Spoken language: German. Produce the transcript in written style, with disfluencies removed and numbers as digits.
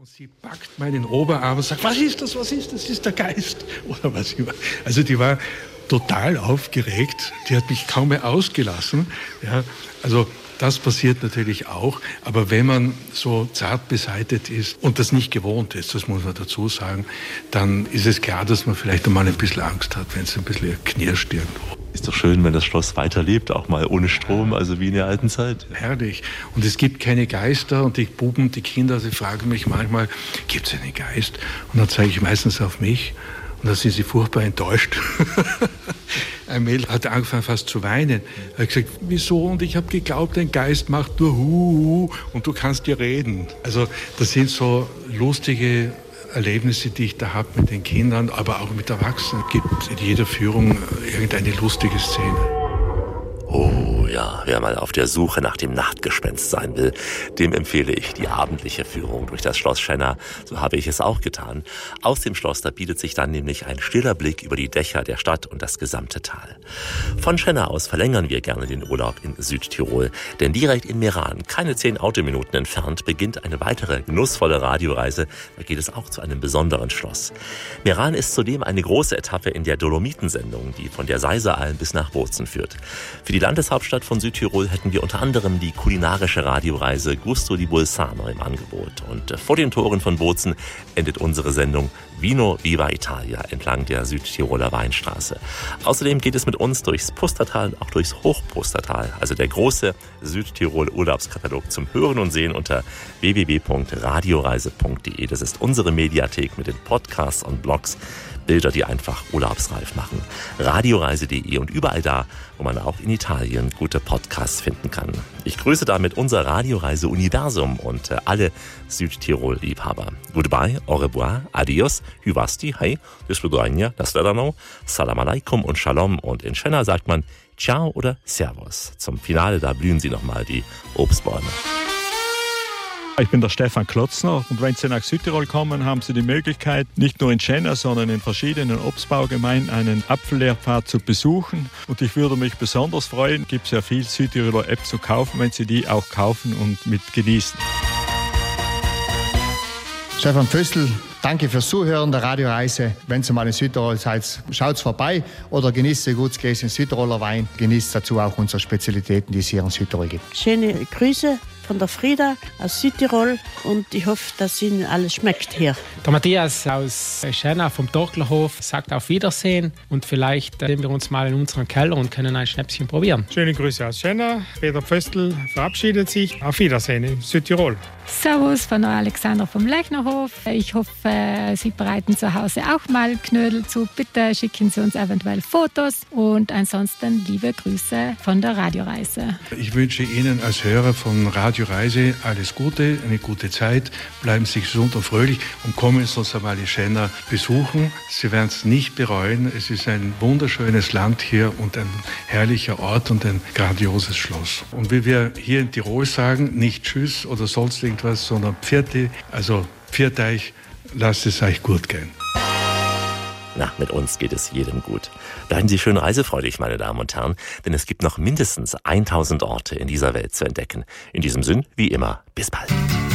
Und sie packt meinen Oberarm und sagt, was ist das, ist der Geist? Oder was immer. Also die war total aufgeregt, die hat mich kaum mehr ausgelassen. Ja, also das passiert natürlich auch, aber wenn man so zart beseitet ist und das nicht gewohnt ist, das muss man dazu sagen, dann ist es klar, dass man vielleicht einmal ein bisschen Angst hat, wenn es ein bisschen knirscht irgendwo. Ist doch schön, wenn das Schloss weiterlebt, auch mal ohne Strom, also wie in der alten Zeit. Herrlich. Und es gibt keine Geister und die Buben, die Kinder, sie fragen mich manchmal, gibt es einen Geist? Und dann zeige ich meistens auf mich und dann sind sie furchtbar enttäuscht. Ein Mädel hat angefangen fast zu weinen. Er hat gesagt, wieso? Und ich habe geglaubt, ein Geist macht nur Hu und du kannst dir reden. Also das sind so lustige Erlebnisse, die ich da habe mit den Kindern, aber auch mit Erwachsenen. Es gibt in jeder Führung irgendeine lustige Szene. Oh ja, wer mal auf der Suche nach dem Nachtgespenst sein will, dem empfehle ich die abendliche Führung durch das Schloss Schenna. So habe ich es auch getan. Aus dem Schloss, da bietet sich dann nämlich ein stiller Blick über die Dächer der Stadt und das gesamte Tal. Von Schenna aus verlängern wir gerne den Urlaub in Südtirol, denn direkt in Meran, keine 10 Autominuten entfernt, beginnt eine weitere genussvolle Radioreise. Da geht es auch zu einem besonderen Schloss. Meran ist zudem eine große Etappe in der Dolomitensendung, die von der Seiseralm bis nach Bozen führt. Für die Landeshauptstadt von Südtirol hätten wir unter anderem die kulinarische Radioreise Gusto di Bolzano im Angebot. Und vor den Toren von Bozen endet unsere Sendung Vino Viva Italia entlang der Südtiroler Weinstraße. Außerdem geht es mit uns durchs Pustertal und auch durchs Hochpustertal, also der große Südtirol-Urlaubskatalog zum Hören und Sehen unter www.radioreise.de. Das ist unsere Mediathek mit den Podcasts und Blogs, Bilder, die einfach urlaubsreif machen. Radioreise.de und überall da, wo man auch in Italien gute Podcasts finden kann. Ich grüße damit unser Radioreise-Universum und alle Südtirol-Liebhaber. Goodbye, au revoir, adios, hyvasti, hey, do svidania, nasledano, salam alaikum und shalom. Und in Schenna sagt man ciao oder servus. Zum Finale, da blühen sie nochmal, die Obstbäume. Ich bin der Stefan Klotzner und wenn Sie nach Südtirol kommen, haben Sie die Möglichkeit, nicht nur in Schenna, sondern in verschiedenen Obstbaugemeinden einen Apfellehrpfad zu besuchen. Und ich würde mich besonders freuen, es gibt sehr viel Südtiroler Äpfel zu kaufen, wenn Sie die auch kaufen und mit genießen. Stefan Pföstl, danke fürs Zuhören der Radioreise. Wenn Sie mal in Südtirol seid, schaut vorbei oder genießt ein gutes Gläschen Südtiroler Wein. Genießt dazu auch unsere Spezialitäten, die es hier in Südtirol gibt. Schöne Grüße von der Frieda aus Südtirol und ich hoffe, dass Ihnen alles schmeckt hier. Der Matthias aus Schenna vom Torklerhof sagt auf Wiedersehen und vielleicht sehen wir uns mal in unserem Keller und können ein Schnäpschen probieren. Schöne Grüße aus Schenna. Peter Pföstl verabschiedet sich. Auf Wiedersehen in Südtirol. Servus von Alexander vom Lechnerhof. Ich hoffe, Sie bereiten zu Hause auch mal Knödel zu. Bitte schicken Sie uns eventuell Fotos und ansonsten liebe Grüße von der Radioreise. Ich wünsche Ihnen als Hörer von Radioreise alles Gute, eine gute Zeit. Bleiben Sie gesund und fröhlich und kommen Sie uns einmal in Schenna besuchen. Sie werden es nicht bereuen. Es ist ein wunderschönes Land hier und ein herrlicher Ort und ein grandioses Schloss. Und wie wir hier in Tirol sagen, nicht Tschüss oder sonst irgendwas, sondern Pfiat, also Pfiat euch, lasst es euch gut gehen. Na, mit uns geht es jedem gut. Bleiben Sie schön reisefreudig, meine Damen und Herren, denn es gibt noch mindestens 1000 Orte in dieser Welt zu entdecken. In diesem Sinn, wie immer, bis bald.